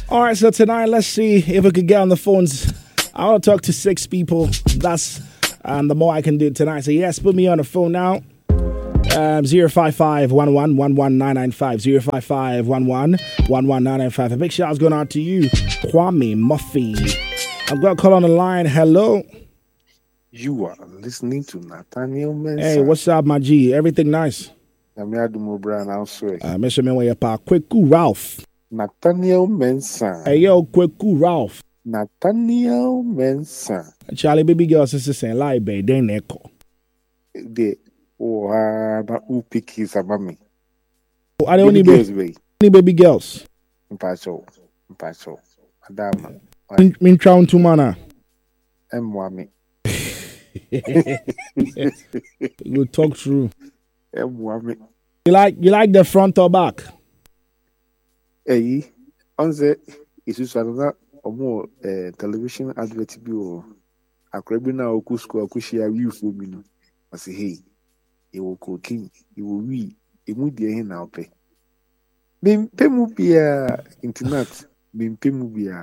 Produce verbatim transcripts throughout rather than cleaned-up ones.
All right, so tonight, let's see if we could get on the phones. I want to talk to six people. That's um, the more I can do tonight. So, yes, put me on the phone now. Um, zero five five one one one one nine nine five zero five five one one one one nine nine five. A big shout out going out to you, Kwame Murphy. I've got a call on the line. Hello. You are listening to Nathaniel Mensah. Hey, what's up, my G? Everything nice? I'm Adumo Brown. I'm sorry. Uh, Mister Menway, pa Kweku Ralph. Nathaniel Mensah. Hey, yo, Kweku Ralph. Nathaniel Mensah. Charlie, baby girl, sister saying, lie, babe, they echo. The oh, ah, na who pick his abami. Oh, I don't need girls, baby. Any baby girls. Mpacho, mpacho. Adama. Min chow to mana. Mwami. We'll talk through. Mwami. You like you like the front or back? Hey, on the issue so omo eh television advert bi o. Akrebi na oku school akushia wi fo bi no. I say hey, e wo cooking, e wo wi, e mu die hin na ope. Bim pemu bia internet, bim pemu bia.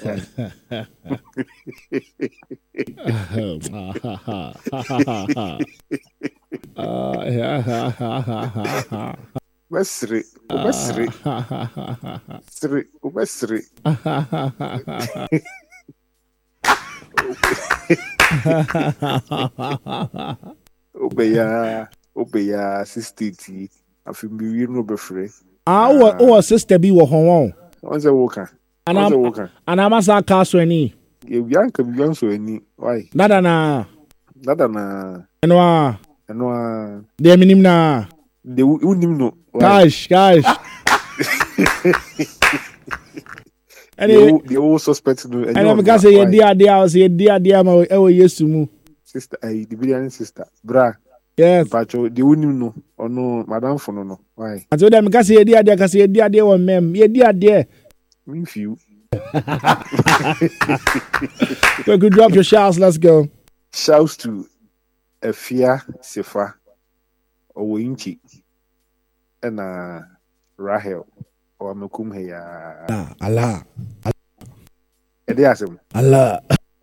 Obesri, obesri, sri, obesri. Obeya, obeya, sister, afi mi no befre. Ah, o o sister bi wo hon. On se woka. On se woka. Ana masa ka so ani. E bianca bi so ani. Why? Nada na. Nada na. Eno a. Eno a. De minim na. De unim no. Gosh, gosh. Anyway, the old suspect no. And I'm gonna say ye dia dia, I say dia dia ma e wo yesu mu. Sister, eh, the Billion sister, bra. Yes. Pacho, the unim no, or no, Madame Fono no. Why? I told them, because ye dia dia, because ye dia dia one mem, ye dia dia. Me few. We could drop your shouts. Let's go. Shouts to Efia Sefa, Owinchi, and uh, Rahel, or Mekum Heya. Ah, Allah. Allah. Allah.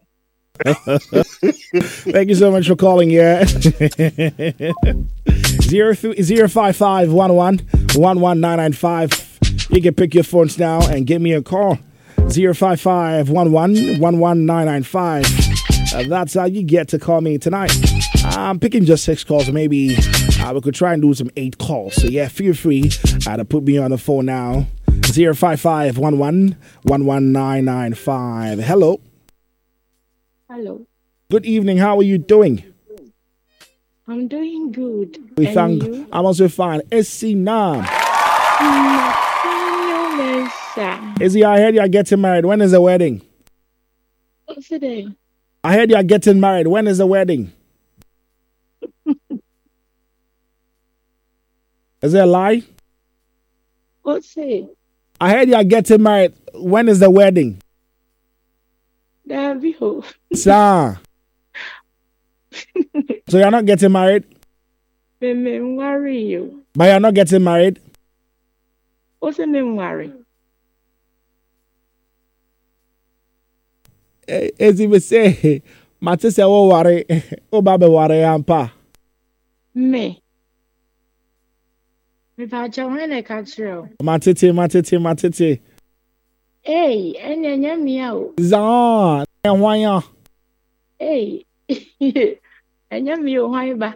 Thank you so much for calling. Yeah, zero th- zero five five one one one one nine nine five. You can pick your phones now and give me a call. Zero five five one one one one nine nine five. Uh, that's how you get to call me tonight. I'm picking just six calls. Maybe uh, we could try and do some eight calls. So yeah, feel free uh, to put me on the phone now. Zero five five one one one one nine nine five. Hello. Hello. Good evening. How are you doing? I'm doing good. We and thank. You? I'm also fine. Essie Nam. Izzy, I heard you are getting married. When is the wedding? What's the day? I heard you are getting married. When is the wedding? Is it a lie? What's it? I heard you are getting married. When is the wedding? Sir. So you're not getting married? Me worry you. But you're not getting married? What's the name worry? As you say, Matisse, oh, worry. Oh, Baba, worry, Ampa. Me. If I join a catcher. Matite, Matite, Matite. Hey, and then meow. Zan, and why? Hey, and then meow, why ba?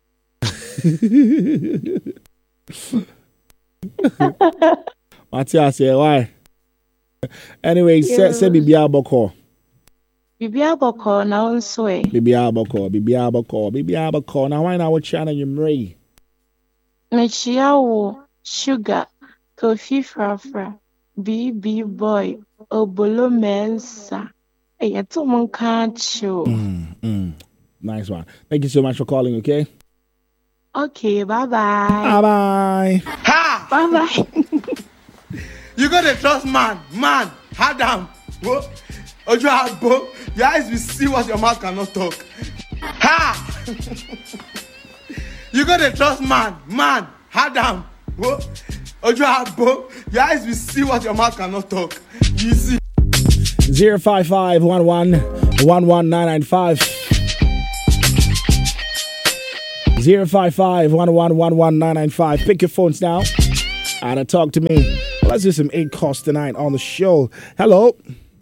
Matia say why? Anyway, say say Bibi Aboko. Bibi Aboko na also eh. Bibi Aboko, Bibi Aboko, Bibi Aboko. Now why now what channel you mray? Mechiawo sugar coffee frafra B B boy obolo mensa. Hey, it's someone can't show. Mm, mm. Nice one. Thank you so much for calling. Okay. Okay. Bye bye. Bye bye. Ha! Bye bye. You gotta trust man, man. Adam. What? Ojo Abo. Your eyes will see what your mouth cannot talk. Ha! You gotta trust man, man. Adam. What? Ojo Abo, your eyes will see what your mouth cannot talk. You see. zero five five one one one one nine nine five. zero five five one one one one nine nine five. Pick your phones now and talk to me. Let's do some eight costs tonight on the show. Hello.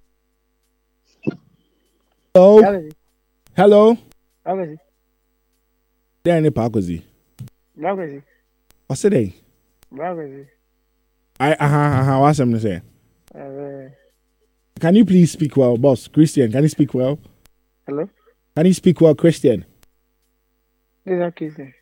Hello. Hello. Hello. Danny Pakozi. Hello. What's today? Hello. I uh huh uh huh. What's something to say? Uh, Can you please speak well, boss? Christian, can you speak well? hello. Can you speak well, Christian? This is Christian.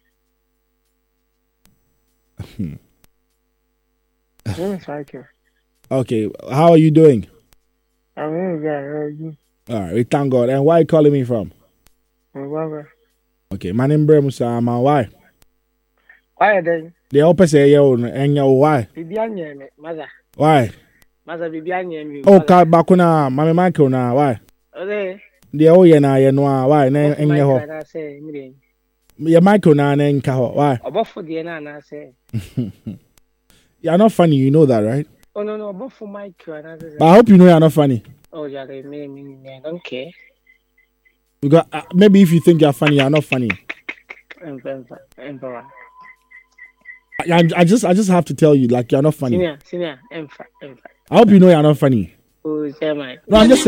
Hmm. Name is Michael. Okay, how are you doing? I'm here, guy. How are you? All right, we thank God. And where are you calling me from? I'm Baba. Okay, my name is Bremusa. I'm why? Why are they? The opposite say yo and yo why? Bibianya me, mother. Why? Mother Bibianya me. Oh, ka bakuna, mami Michael na why? Okay. The oh yeah na yeah no why? Na enye ho. I say, me. Yeah, Michael na na nka ho why? About for the na na say. You're not funny, you know that, right? Oh no no, about for Michael and I say. But I hope you know you're not funny. Oh yeah, they me me I don't care. Because uh, maybe if you think you're funny, you're not funny. Emperor, emperor. I, I just I just have to tell you, like, you're not funny. Senior, senior, emperor, emperor. I hope you know you're not funny. Oh, say my. No, I'm just saying.